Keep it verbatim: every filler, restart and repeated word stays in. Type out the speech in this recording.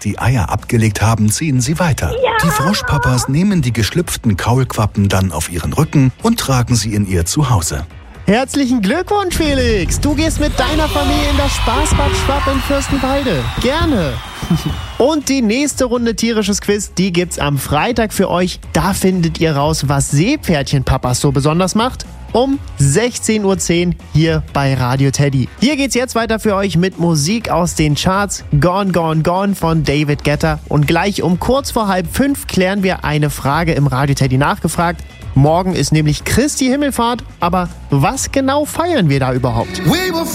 die Eier abgelegt haben, ziehen sie weiter. Ja. Die Froschpapas nehmen die geschlüpften Kaulquappen dann auf ihren Rücken und tragen sie in ihr Zuhause. Herzlichen Glückwunsch, Felix! Du gehst mit deiner Familie in das Spaßbad Schwapp in Fürstenwalde. Gerne! Und die nächste Runde tierisches Quiz, die gibt's am Freitag für euch. Da findet ihr raus, was Seepferdchen-Papas so besonders macht. Um sechzehn Uhr zehn hier bei Radio Teddy. Hier geht's jetzt weiter für euch mit Musik aus den Charts. Gone, Gone, Gone von David Guetta. Und gleich um kurz vor halb fünf klären wir eine Frage im Radio Teddy nachgefragt. Morgen ist nämlich Christi Himmelfahrt. Aber was genau feiern wir da überhaupt? We will